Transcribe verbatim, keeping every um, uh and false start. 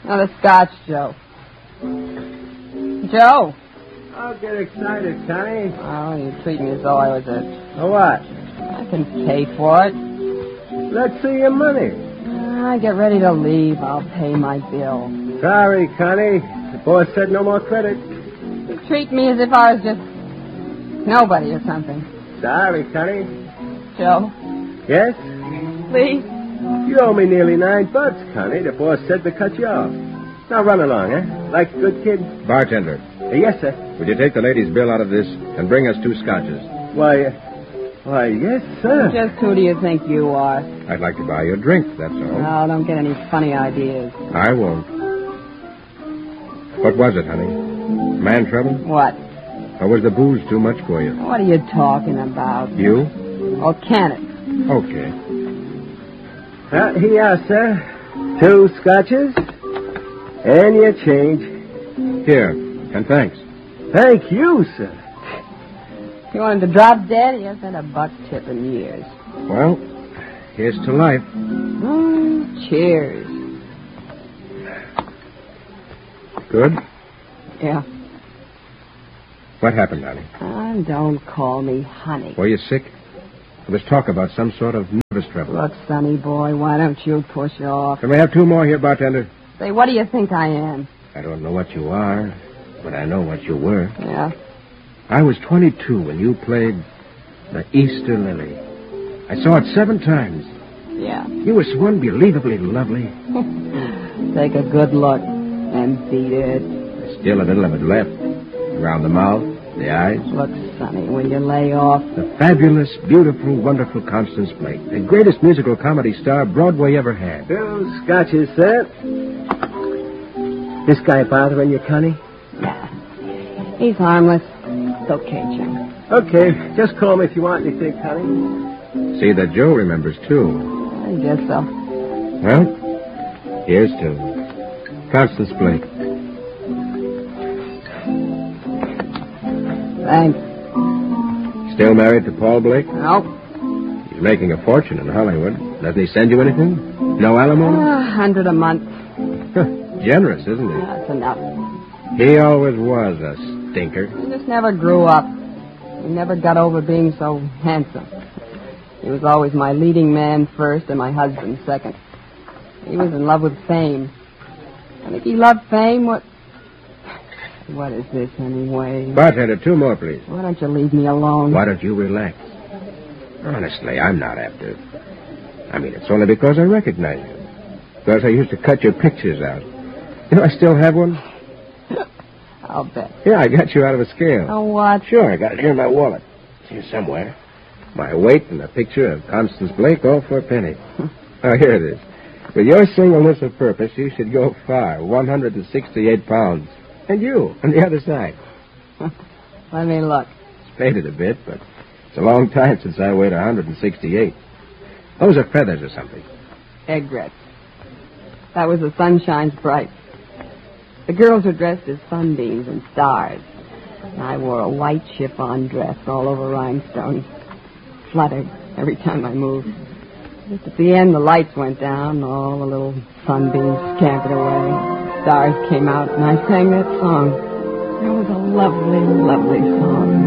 Another scotch, Joe. Joe. Don't get excited, Connie. Oh, you treat me as though I was a... A what? I can pay for it. Let's see your money. I get ready to leave. I'll pay my bill. Sorry, Connie. The boss said no more credit. You treat me as if I was just nobody or something. Sorry, Connie. Joe. Yes? Please. You owe me nearly nine bucks, Connie. The boss said to cut you off. Now run along, eh? Like a good kid? Bartender. Uh, yes, sir. Would you take the lady's bill out of this and bring us two scotches? Why, uh, why, yes, sir. Just who do you think you are? I'd like to buy you a drink, that's all. No, don't get any funny ideas. I won't. What was it, honey? Man trouble? What? Or was the booze too much for you? What are you talking about? You? Or can it? Okay. Uh, here you are, sir. Two scotches and your change. Here, and thanks. Thank you, sir. You wanted to drop dead? He hasn't had a buck tip in years. Well, here's to life. Mm, cheers. Good? Yeah. What happened, honey? Oh, don't call me honey. Were you sick? There was talk about some sort of nervous trouble. Look, sonny boy, why don't you push off? Can we have two more here, bartender? Say, what do you think I am? I don't know what you are, but I know what you were. Yeah? I was twenty-two when you played the Easter Lily. I saw it seven times. Yeah. You were so unbelievably lovely. Take a good look and beat it. There's still a little of it left. Around the mouth, the eyes. Look, sonny, when you lay off... The fabulous, beautiful, wonderful Constance Blake. The greatest musical comedy star Broadway ever had. Two scotches, sir. This guy bothering you, Connie? Nah. He's harmless. It's okay, Jim. Okay, just call me if you want anything, Connie. See that Joe remembers, too. I guess so. Well, here's to Constance Blake. Thanks. Still married to Paul Blake? Nope. He's making a fortune in Hollywood. Doesn't he send you anything? No alimony? A hundred a month. Generous, isn't he? That's enough. He always was a stinker. He just never grew up. He never got over being so handsome. He was always my leading man first and my husband second. He was in love with fame. I think he loved fame. What... What is this, anyway? Bartender, two more, please. Why don't you leave me alone? Why don't you relax? Honestly, I'm not after... I mean, it's only because I recognize you. Because I used to cut your pictures out. You know, I still have one. I'll bet. Yeah, I got you out of a scale. Oh, what? Sure, I got it here in my wallet. It's here somewhere. My weight and a picture of Constance Blake, all for a penny. Oh, here it is. With your singleness of purpose, you should go far. one hundred sixty-eight pounds. And you, on the other side. Let me look. It's faded a bit, but it's a long time since I weighed one hundred sixty-eight. Those are feathers or something. Egrets. That was the sun shines bright. The girls were dressed as sunbeams and stars. And I wore a white chiffon dress all over rhinestone. Fluttered every time I moved. Just at the end, the lights went down, and all the little sunbeams scampered away. Stars came out, and I sang that song. It was a lovely, lovely song.